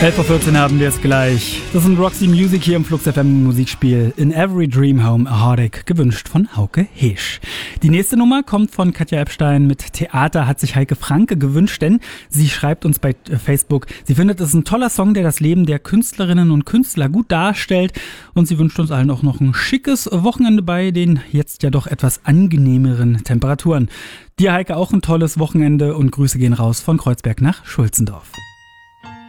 11:14 Uhr haben wir es gleich. Das sind Roxy Music hier im Flux FM Musikspiel. In Every Dream Home a Heartache, gewünscht von Hauke Heesch. Die nächste Nummer kommt von Katja Epstein mit Theater, hat sich Heike Franke gewünscht, denn sie schreibt uns bei Facebook, sie findet es ein toller Song, der das Leben der Künstlerinnen und Künstler gut darstellt, und sie wünscht uns allen auch noch ein schickes Wochenende bei den jetzt ja doch etwas angenehmeren Temperaturen. Dir, Heike, auch ein tolles Wochenende und Grüße gehen raus von Kreuzberg nach Schulzendorf.